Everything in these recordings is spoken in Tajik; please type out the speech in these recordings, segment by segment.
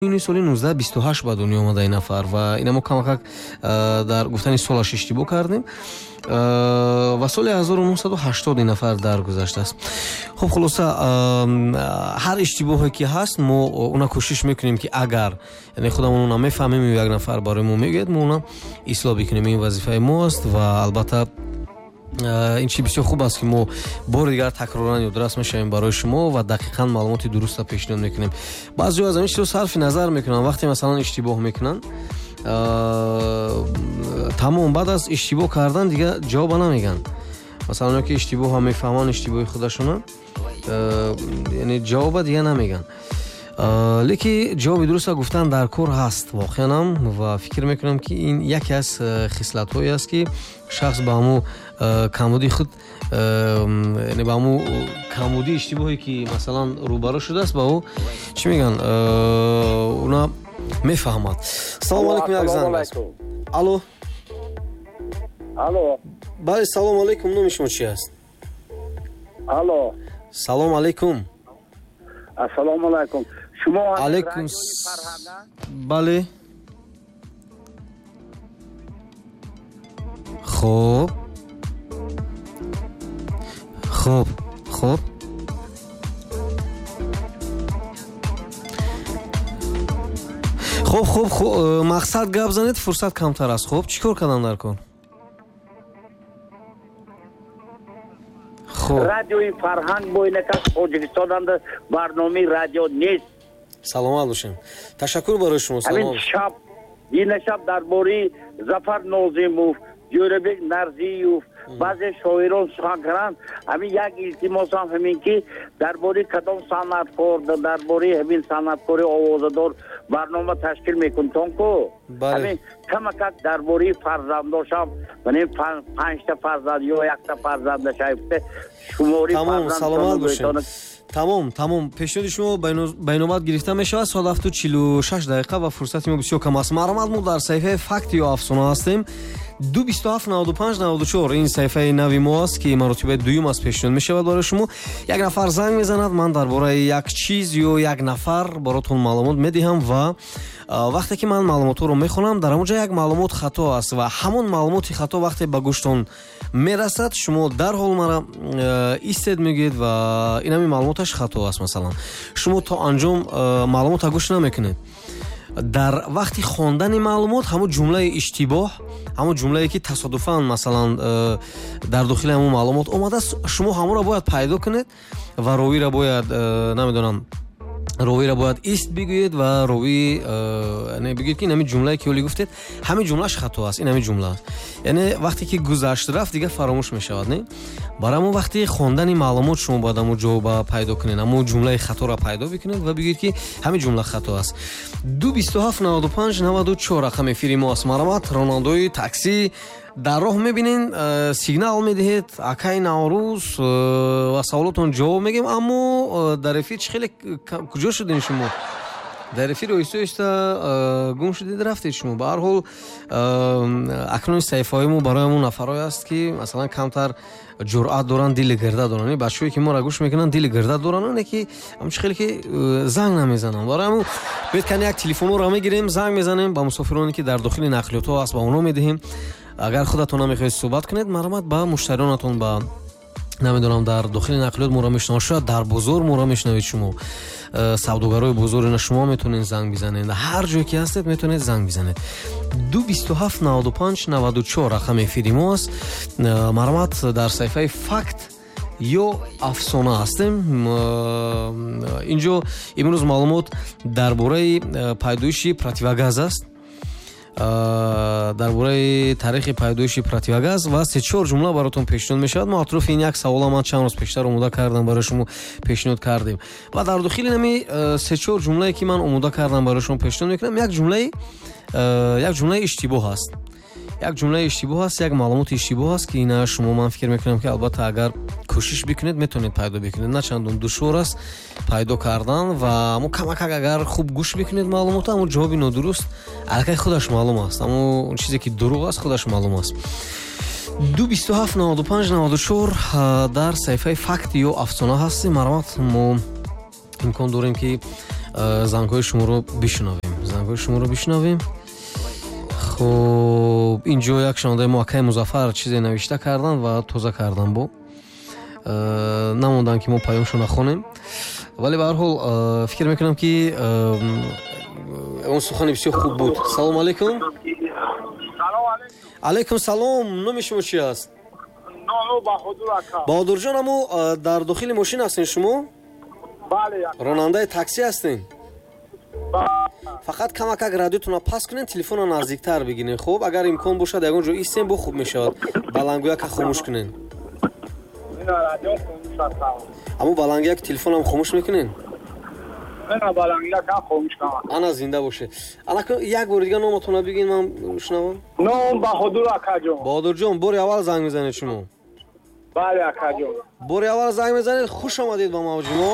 соли 1928 ба дунё омада ин нафар ва ина мо камакак дар гуфтани солаш иштибоҳ кардем ва соли 1980 ин нафар даргузаштааст. хуб хулоса ҳар иштибоҳе ки ҳаст мо уна кӯшиш мекунем ки агар яъне худамон уна мефаҳмем як нафар барои мо мегӯяд мо уна ислоҳ бикунем. ин вазифаи мост ва албатта ин чи бисёр хуб аст ки мо бори дигар такроран ёдрас мешавем барои шумо ва дақиқан маълумоти дуруста пешниҳод мекунем. баъзеҳо аз ин чизо сарфи назар мекунанд вақте масалан иштибоҳ мекунанд тамом баъд аз иштибоҳ кардан дига ҷавоба намегӯянд. масалан оно ки иштибоҳа мефаҳманд иштибоҳи худашона яъне ҷавоба дига намегӯянд. лекин ҷавоби дуруста гуфтан дар кор ҳаст воқеанам ва фикр мекунам ки ин яке аз хислатҳое аст ки шахс ба ҳамун камбуди худ яъне ба ҳамун камбуди иштибоҳе ки масалан рӯбаро шудааст ба ӯ чӣ мегӯянд уна мефаҳмад. салому алайкум. як занг аст. алло. алло. бале салому алайкум. номи шумо чӣ аст? алло. салому алайкум. ассалому алайкум. шумо алайкум. бале. хуб хуб хуб хуб хуб мақсад гап занед, фурсат камтар аст. хуб чӣ кор кардан дар кор? радиои фарҳанг боинакас тоҷикистонанда барномаи радио нест. саломат бошем. ташаккур барои шумо. саломат. ин шаб дар бораи Зафар Нозимов, Ҷӯрабек Нарзиев баъзе шоирон сухан карданд. ҳамин як илтимосам ҳамин ки дар бораи кадом санъаткор дар бораи ҳамин санъаткори овозадор барнома ташкил мекунтонку ҳамин камакак дар бораи фарзандошам манин 5 фарзанд ё 1 фарзандашаифте шумори фарзанд. тамом пешниҳоди шумо байномат гирифта мешавад. 7:46 дақиқа ва фурсати мо бисёр кам аст. маърамат мо дар саҳифаи факт ё афсона ҳастем. 2279594 ин саҳифаи нави мо аст ки маротибаи дуюм аст пешниҳод мешавад барои шумо. як нафар занг мезанад, ман дар бораи як чиз ё як нафар баротон маълумот медиҳам ва вақте ки ман маълумотро мехонам дар ҳамон ҷо як маълумот хато аст ва ҳамон маълумоти хато вақте ба гӯштон мерасад шумо дарҳол мара истед мегӯед ва ин ҳамин маълумоташ хато аст. масалан шумо то анҷом маълумота гӯш намекунед. дар вақти хондани маълумот ҳамон ҷумлаи иштибоҳ, ҳамон ҷумлае ки тасодуфан масалан дар дохили ҳамон маълумот омадааст, шумо ҳамонро бояд пайдо кунед ва ровиро бояд намедонам ровиро бояд ист бигӯед ва ровӣ бигӯед ки ин ҳамин ҷумлае ки оли гуфтед ҳамин ҷумлааш хато аст. ин ҳамин ҷумла аст. яъне вақте ки гузашт рафт дига фаромӯш мешавад. не барои ҳамон вақти хондани маълумот шумо бояд ҳамон ҷавоба пайдо кунед, ҳамон ҷумлаи хаторо пайдо бикунед ва бигӯед ки ҳамин ҷумла хато аст. 2279594 рақами эфири мо аст. марамат ронандои таксӣ дар роҳ мебинен, сигнал медиҳед, акай наврӯз ва саволотон ҷавоб мегем, аммо дар эфир чӣ хеле куҷо шудин шумо? дар эфир оҳиста гум шудед рафтед шумо. ба ҳар ҳол акнун саҳифаҳои мо барои нафарое аст ки масалан камтар ҷуръат доранд, дили гирда доранд. бачаҳое ки моро гӯш мекунанд дили гирда доранд, оне ки ҳамчи хеле ки занг намезананд. барои ҳамон бояд кани як телефонро мегирем, занг мезанем ба мусофироне ки дар дохили нақлиётҳо аст, ба онҳо медиҳем. агар худатон намехоҳед суҳбат кунед, марамат ба муштариёнатон ба намедонам дар дохили нақлиёт моро мешунавед, шояд дар бозор моро мешунавед шумо, савдогарои бозор, ина шумо метонед занг бизанед, ҳар ҷое ки ҳастед метонед занг бизанед. 2279594 рақами эфири мо аст. марамат дар саҳифаи факт ё афсона ҳастем. инҷо имрӯз маълумот дар бораи пайдоиши противогаз аст, дар бораи таърихи пайдоиши противогаз ва 3-4 ҷумла баротон пешниҳод мешавад. мо атрофи ин як савола ман чанд рӯз пештар омода кардам, барои шумо пешниҳод кардем ва дар дохили нами 3-4 ҷумлае ки ман омода кардам барои шумо пешниҳод мекунам, як ҷумлаи иштибоҳ аст. як ҷумлаи иштибоҳ аст, як маълумоти иштибоҳ аст ки ина шумо ман фикр мекунам ки албатта агар кӯшиш бикунед метонед пайдо бикунед. на чандон душвор аст пайдо кардан ва мо камакак агар хуб гӯш бикунед маълумота, ҳамон ҷавоби нодуруст аллакай худаш маълум аст, ҳамон чизе ки дурӯғ аст худаш маълум аст. 2279594 дар саҳифаи факт ё афсона ҳастем. марамат мо имкон дорем ки зангҳои шуморо бишунавем. хуб инҷо як шанавандаи муаккаи Музаффар чизе навишта кардан ва тоза кардан бо намондан ки мо паёмшо нахонем, вале ба ҳар ҳол фикр мекунам ки он сухани бисёр хуб буд. Салом алейкум. Алейкум салом. номи шумо чи аст? Баҳодурҷон, аммо дар дохили мошин ҳастин шумо? Бале. Ронандаи такси ҳастин? фақат камакак радиотона пас кунен, телефона наздиктар бигирен. хуб, агар имкон бошад ягон ҷо истен бо хуб мешавад. балангӯяка хомӯш кунен. аммо балангӯяк телефонам хомӯш мекунен? ана зинда боше. як бори дига номатона бигин, ман шунавам. Ном Баҳодур акаҷон. Баҳодурҷон, бори аввал занг мезанед шумо? Бале акаҷон. бори аввал занг мезанед. хуш омадед ба мавҷи мо.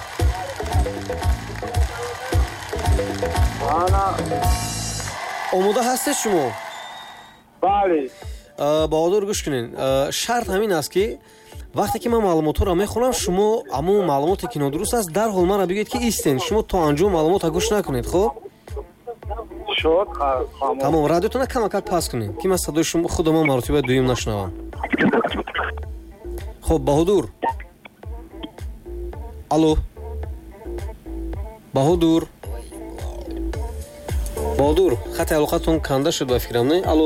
омода ҳастед шумо? Бале. баҳодур гӯш кунед. шарт ҳамин аст ки вақте ки ман маълумотро мехонам, шумо аммо маълумоте ки нодуруст аст дарҳол мара бигӯед ки истен. шумо то анҷом маълумота гӯш накунед. хуб, шод. тамом. радиотона камакак пас кунед ки ман садои шумо худо ман маротибаи дуюм нашунавам. хуб, баҳодур. алло, баҳодур. баҳодур, хати алоқатон канда шуд ба фикрам, не? алло,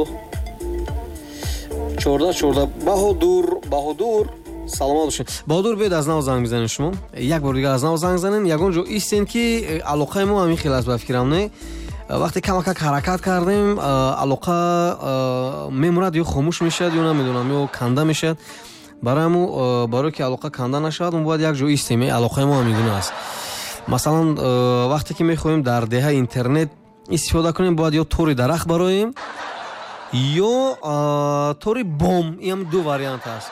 14 баҳодур, саломат бошед. баҳодур, бед аз нав занг бизанед шумо. як бор дига аз нав занг занен. ягон ҷо истен ки алоқаи мо ҳамин хел аст ба фикрам, не? вақте камакак ҳаракат кардем, алоқа мемурад ё хомӯш мешавад, ё намедонам, ё канда мешавад. барои ки алоқа канда нашавад, мо бояд як ҷо истем. алоқаи мо ҳамин гуна аст. масалан, вақте ки мехоҳем дар деҳа интернет истифода кунем, бояд ё тори дарахт бароем, ё тори бом. ин ду вариант аст.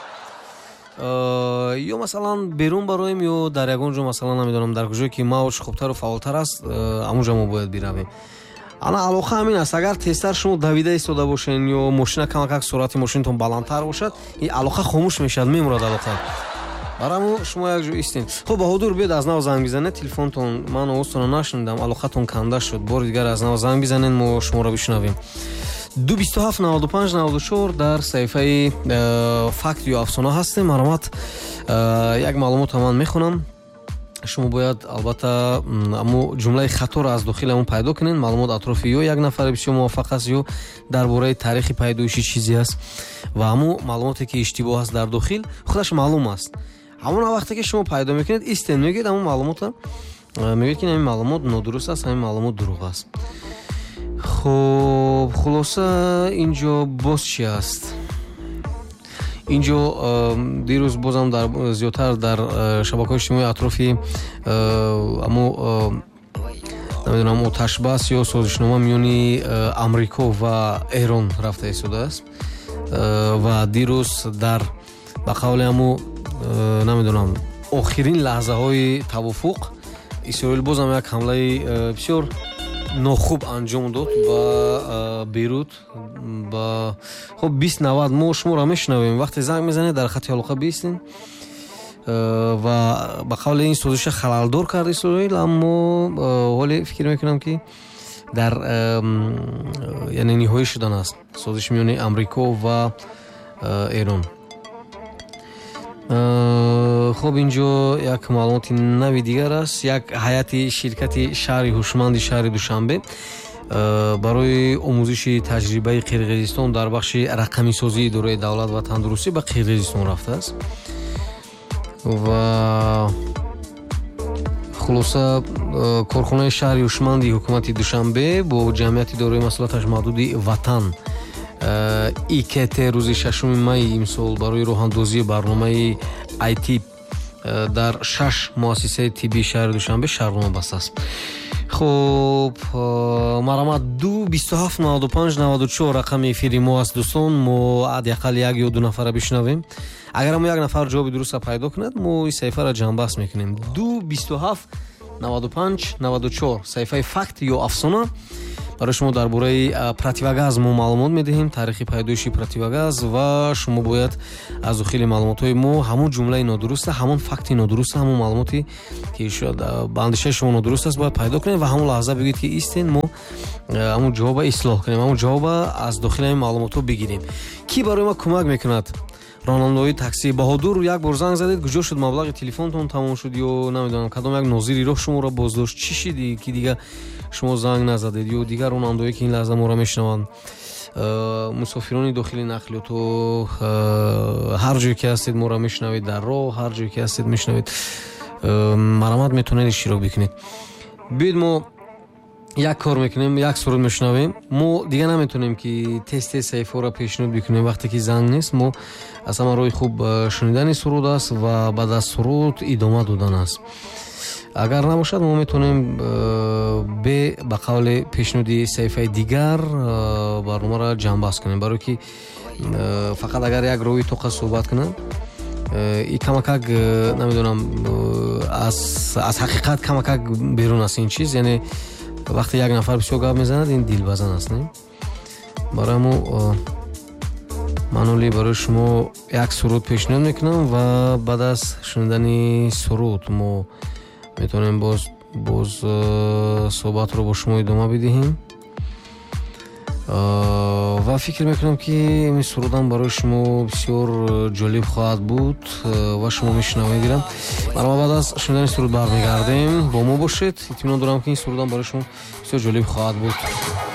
ё масалан берун бароем, ё дар ягон ҷо, масалан намедонам, дар куҷое ки мавҷ хубтару фаъолтар аст, амунҷо мо бояд биравем. ана алоқа ҳамин аст. агар тезтар шумо давида истода бошен, ё мошина камакак суръати мошинтон баландтар бошад, ин алоқа хомӯш мешавад, мемурад алоқа. барамо шумо як ҷо истен. хуб, баҳодур, бед аз нав занг бизанед. телефонтон ман овозтонро нашунидам, алоқатон канда шуд. бори дигар аз нав занг бизанед, мо шуморо бишунавем. 227 95 94 дар саҳифаи факт ё афсона ҳастем. маромад, як маълумотро ман мехонам. шумо бояд албатта аммо ҷумлаи хаторо аз дохили амон пайдо кунед. маълумот атрофи ё як нафари бисёр муваффақ аст, ё дар бораи таърихи пайдоиши чизе аст, ва аммо маълумоте ки иштибоҳ аст дар дохил худаш маълум аст. ҳамон вақте ки шумо пайдо мекунед, истен мегӯед, аммо маълумота мегӯед ки ҳамин маълумот нодуруст аст, ҳамин маълумот дурӯғ аст. хуб, хулоса инҷо боз чи аст? инҷо дирӯз бозам зиёдтар дар шабакаҳои иҷтимоӣ атрофи аммо намедонам оташбас ё созишнома миёни амрико ва эрон рафта истодааст. ва дирӯз дар ба қавли аммо намедонам охирин лаҳзаҳои тавофуқ Исроил бозам як ҳамлаи бисёр нохуб анҷом дод ба Бейрут. ба хуб 2090 мо шуморо мешунавем. вақте занг мезанед дар хати алоқа бистин ва ба қавли ин созиша халалдор кард Исроил, аммо ҳоле фикр мекунам ки дар яъне ниҳоӣ шудан аст созиш миёни Амрико ва Эрон. хуб, инҷо як маълумоти нави дигар аст. як ҳайати ширкати шаҳри ҳушманди шаҳри Душанбе барои омӯзиши таҷрибаи Қирғизистон дар бахши рақамисозии идораи давлат ва тандурустӣ ба Қирғизистон рафтааст. ва хулоса корхонаи шаҳри ҳушманди ҳукумати Душанбе бо ҷамъияти дорои масъулияташ маҳдуди Ватан ИКТ рӯзи 6 майи имсол барои роҳандозии барномаи IT дар 6 муассисаи тиббии шаҳри Душанбе шаҳрнома бастааст. хуб, маромад 227 95 94 рақами эфири мо аст. дӯстон, мо ҳадақал як ё ду нафара бишунавем. агар мо як нафар ҷавоби дуруста пайдо кунад, мо ин саҳифаро ҷамъбаст мекунем. 227 95 94 саҳифаи факт ё афсона. барои шумо дар бораи противогаз мо маълумот медиҳем, таърихи пайдоиши противогаз ва шумо бояд аз дохили маълумотҳои мо ҳамон ҷумлаи нодуруста, ҳамон факти нодуруста, ҳамон маълумоте ки ба андешаи шумо нодуруст аст бояд пайдо кунед ва ҳамон лаҳза бигӯед ки истен, мо ҳамон ҷавоба ислоҳ кунем, ҳамон ҷавоба аз дохили ҳамин маълумотҳо бигирем. Ки барои ма кӯмак мекунад? ронандои такси. Баҳодур, як бор занг задед, куҷо шуд, маблағи телефонтон тамом шуд ё намедонам кадом як нозири роҳ шуморо боздошт? Чӣ шиди ки дигар шумо занг назадед? ё дигар ронандое ки ин лаҳза моро мешунаванд, мусофирони дохили нақлиёту, ҳар ҷое ки ҳастед моро мешунавед, дар роҳ ҳар ҷое ки ҳастед мешунавед, марамат метавонед иштирок бикунед. биёед мо як кор мекунем, як суруд мешунавем. Мо дига наметонем ки тез саҳифаҳоро пешниҳод бикунем вақте ки занг нест. Мо аз ҳама роҳи хуб шунидани суруд аст ва баъд аз суруд идома додан аст. агар набошад мо метавонем ба қавли пешниҳоди саҳифаи дигар барномаро ҷамъбаст кунем, барое ки фақат агар як роҳи тоқа суҳбат кунад, и камакак намедонам аз ҳақиқат камакак берун аст ин чиз, яъне вақте як нафар бисёр гап мезанад, ин дилбазан аст. Не барои мо маноли барои шумо як суруд пешниҳод мекунам ва баъд аз шунидани суруд мо метавонем боз суҳбатро бо шумо идома бидиҳем ва фикр мекунам ки ин сурудам барои шумо бисёр ҷолиб хоҳад буд ва шумо мешунавед. гирам барои баъд аз шунидани суруд бармегардем. Бо мо бошед, итминон дорам ки ин сурудам барои шумо бисёр ҷолиб хоҳад буд.